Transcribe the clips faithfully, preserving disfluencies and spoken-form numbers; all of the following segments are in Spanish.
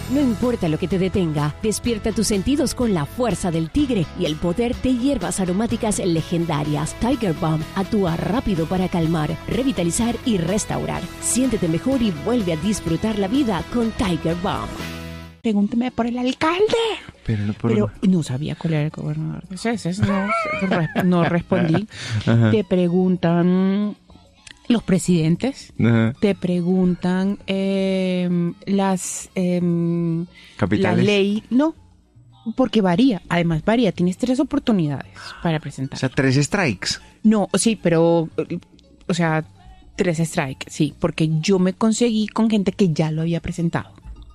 No importa lo que te detenga, despierta tus sentidos con la fuerza del tigre y el poder de hierbas aromáticas legendarias. Tiger Balm actúa rápido para calmar, revitalizar y restaurar. Siéntete mejor y vuelve a disfrutar la vida con Tiger Balm. Pregúnteme por el alcalde. Pero no, por... Pero no sabía cuál era el gobernador. Entonces, no, no respondí. Ajá. Te preguntan los presidentes, Ajá. te preguntan eh, las eh, capitales. La ley, no, porque varía. Además varía. Tienes tres oportunidades para presentar. O sea, tres strikes. No, sí, pero, o sea, tres strikes, sí, porque yo me conseguí con gente que ya lo había presentado.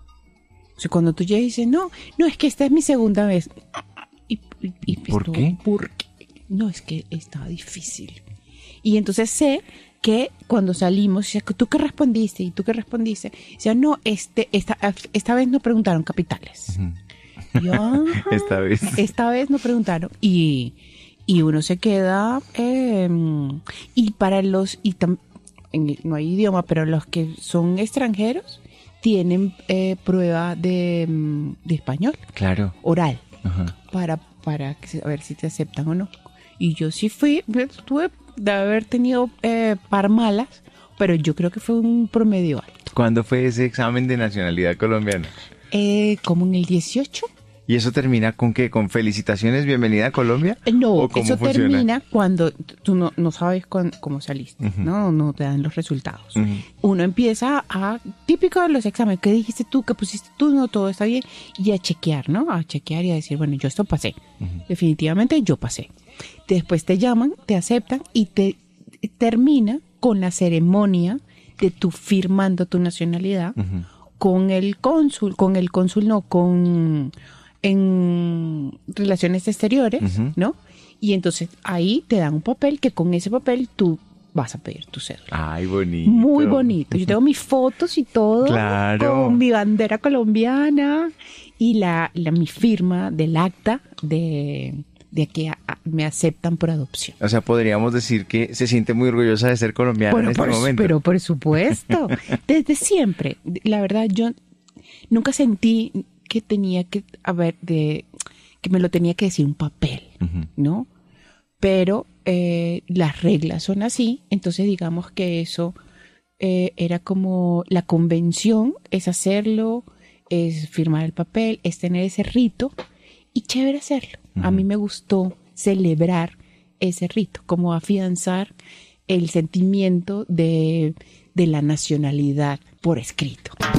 O sea, cuando tú llegas y dices, no, no, es que esta es mi segunda vez. Y, y, y ¿Por esto, qué? Porque, no, es que estaba difícil. Y entonces sé que cuando salimos, ¿tú qué respondiste? ¿Y tú qué respondiste? O sea, no, este, esta, esta vez no preguntaron capitales. Uh-huh. Yo, ah, esta vez. Esta vez no preguntaron. Y, y uno se queda... Eh, y para los... Y tam, en, no hay idioma, pero los que son extranjeros... tienen eh, prueba de, de español. Claro. Oral. Ajá. Para, para a ver si te aceptan o no. Y yo sí fui, tuve de haber tenido eh, par malas, pero yo creo que fue un promedio alto. ¿Cuándo fue ese examen de nacionalidad colombiana? Eh, como en el dieciocho. ¿Y eso termina con qué? ¿Con felicitaciones, bienvenida a Colombia? No, eso funciona? termina cuando tú no, no sabes con, cómo saliste, uh-huh. ¿no? No te dan los resultados. Uh-huh. Uno empieza a, típico de los exámenes, ¿qué dijiste tú? ¿Qué pusiste tú? No, todo está bien. Y a chequear, ¿no? A chequear y a decir, bueno, yo esto pasé. Uh-huh. Definitivamente yo pasé. Después te llaman, te aceptan y te termina con la ceremonia de tú firmando tu nacionalidad uh-huh. con el cónsul, con el cónsul no, con... en relaciones exteriores, uh-huh. ¿no? Y entonces ahí te dan un papel que con ese papel tú vas a pedir tu cédula. Ay, bonito. Muy bonito. Yo tengo mis fotos y todo. Claro. Con mi bandera colombiana y la, la mi firma del acta de, de que a, a, me aceptan por adopción. O sea, podríamos decir que se siente muy orgullosa de ser colombiana bueno, en este por, momento. Pero por supuesto. Desde siempre. La verdad, yo nunca sentí... que tenía que haber de que me lo tenía que decir un papel, uh-huh. ¿no? Pero eh, las reglas son así, entonces digamos que eso eh, era como la convención, es hacerlo, es firmar el papel, es tener ese rito y chévere hacerlo. Uh-huh. A mí me gustó celebrar ese rito, como afianzar el sentimiento de, de la nacionalidad por escrito.